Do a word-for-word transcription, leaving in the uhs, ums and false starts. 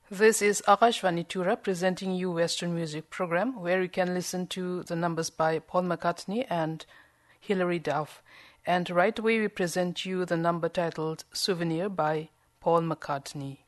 This is Akashvani Tura presenting you Western Music Program, where you can listen to the numbers by Paul McCartney and Hilary Duff. And right away we present you the number titled Souvenir by Paul McCartney.